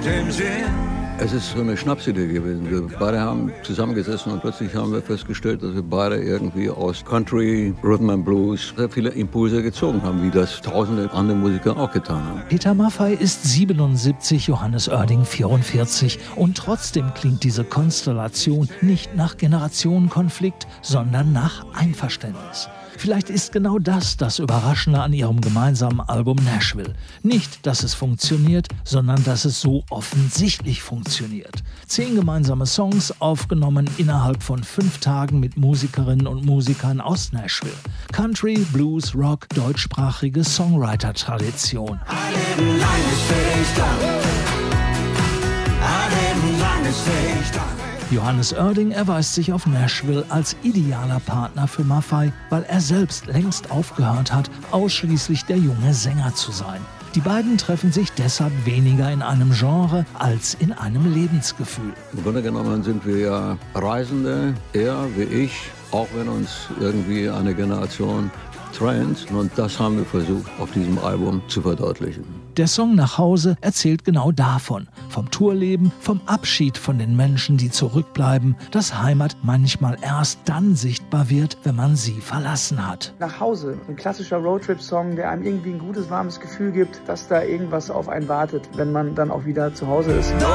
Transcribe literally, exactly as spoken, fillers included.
dem Sinn. Es ist so eine Schnapsidee gewesen. Wir beide haben zusammengesessen und plötzlich haben wir festgestellt, dass wir beide irgendwie aus Country, Rhythm and Blues sehr viele Impulse gezogen haben, wie das tausende andere Musiker auch getan haben. Peter Maffay ist siebenundsiebzig, Johannes Oerding vierundvierzig. Und trotzdem klingt diese Konstellation nicht nach Generationenkonflikt, sondern nach Einverständnis. Vielleicht ist genau das das Überraschende an ihrem gemeinsamen Album Nashville. Nicht, dass es funktioniert, sondern dass es so offensichtlich funktioniert. Zehn gemeinsame Songs, aufgenommen innerhalb von fünf Tagen mit Musikerinnen und Musikern aus Nashville. Country, Blues, Rock, deutschsprachige Songwriter-Tradition. Ein Leben lang ist ich dann. Ein Leben lang ist ich dann. Johannes Oerding erweist sich auf Nashville als idealer Partner für Maffay, weil er selbst längst aufgehört hat, ausschließlich der junge Sänger zu sein. Die beiden treffen sich deshalb weniger in einem Genre als in einem Lebensgefühl. Im Grunde genommen sind wir ja Reisende, er wie ich, auch wenn uns irgendwie eine Generation trennt. Und das haben wir versucht, auf diesem Album zu verdeutlichen. Der Song Nach Hause erzählt genau davon. Vom Tourleben, vom Abschied von den Menschen, die zurückbleiben, dass Heimat manchmal erst dann sichtbar wird, wenn man sie verlassen hat. Nach Hause, ein klassischer Roadtrip-Song, der einem irgendwie ein gutes, warmes Gefühl gibt, dass da irgendwas auf einen wartet, wenn man dann auch wieder zu Hause ist. Nur